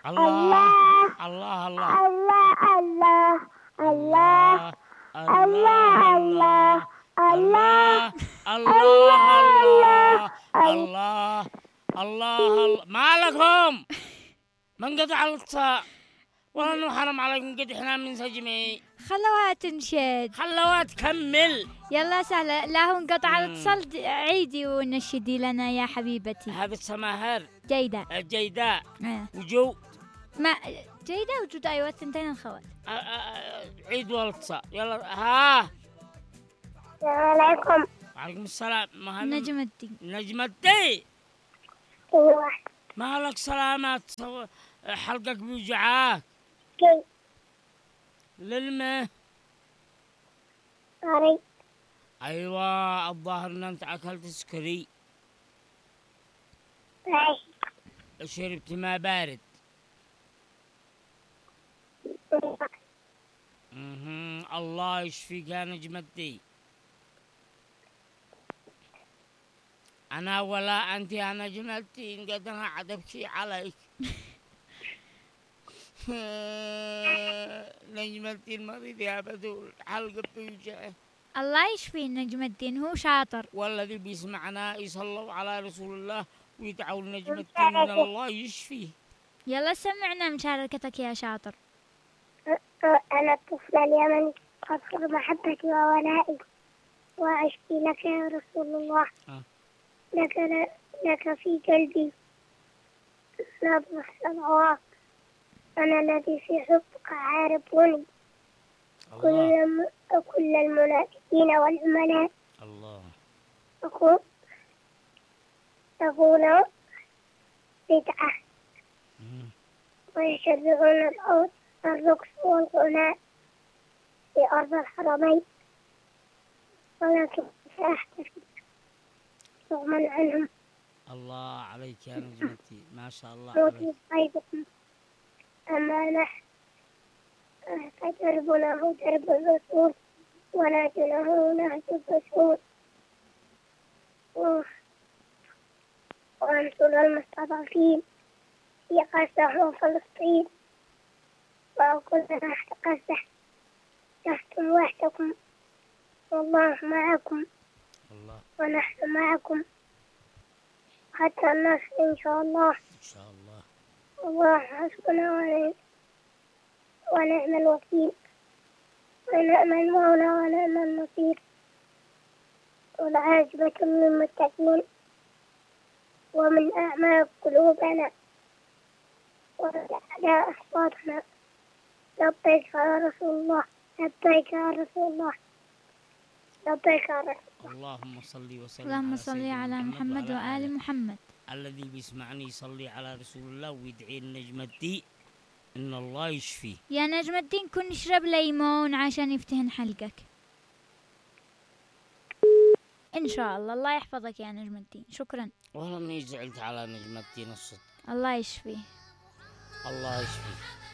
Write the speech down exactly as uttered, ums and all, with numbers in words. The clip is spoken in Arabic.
الله الله الله الله الله الله الله الله الله الله الله ما لكم من قطع الاتصال والله انه حرام عليكم قد احنا منسجمين. خلوها تنشد. خلوها تكمل. يلا سهلة. لا هو انقطع الاتصال، عيدي ونشدي لنا يا حبيبتي. هذا سماهر جيدة جيداء اه. وجو ما جيدة وجود ايوه الثنتين الخوات. عيد والاتصال يلا. ها السلام عليكم. وعليكم السلام. ما هذا نجم الدين. نجم الدين. ايوه ما لك سلامات حلقك بيوجعاك. كي للمه قري ايوه الظاهر ان انت اكلت سكري. باي شربت ماء بارد. مهم. الله يشفيك يا نجم الدين. انا ولا انت يا نجم الدين قد انا عاد ابكي عليك. نجم الدين مريض يا بدول حلقه بيوجعه. الله يشفي نجم الدين، هو شاطر. والذي بيسمعنا يصلوا على رسول الله ويدعوا نجم الدين من الله يشفيه. يلا سمعنا مشاركتك يا شاطر. أنا الطفل اليمني أذكر محبتي وولائي وأشكي لك يا رسول الله. أه. لك, لك في قلبي نبض الصلوات. أنا الذي في حبك عارفني كل كل المنافقين والعملاء. الله أقول يقول بدعة ويشرعون الأرض الرقص والغناء في أرض الحرمين، ولكن سأحتفل رغما عنهم. الله عليك يا نجمتي ما شاء الله موتي عليك. صيدكم أما نحن فدربنا درب الرسول ونهجه نهج الرسول، وأنتم المستضعفين في غزة وفلسطين وكلنا تحت غزة لستم وحدكم والله معكم. الله ونحن معكم حتى النصر إن شاء الله. إن شاء الله. الله حسبنا ونعم ونعم الوكيل ونعم المولى ونعم النصير، والعاقبة للمتقين. ومن أعماق قلوبنا وأعلى أصواتنا لبيك يا رسول الله، لبيك يا رسول الله، لبيك يا رسول الله. اللهم صل وسلم اللهم صل على محمد وآل محمد. الذي بيسمعني يصلي على رسول الله ويدعي النجم الدين إن الله يشفيه. يا نجم الدين كن اشرب ليمون عشان يفتهن حلقك إن شاء الله. الله يحفظك يا نجم الدين. شكرا. والله إني زعلت على نجم الدين الصدق. الله يشفيه. الله يشفيه.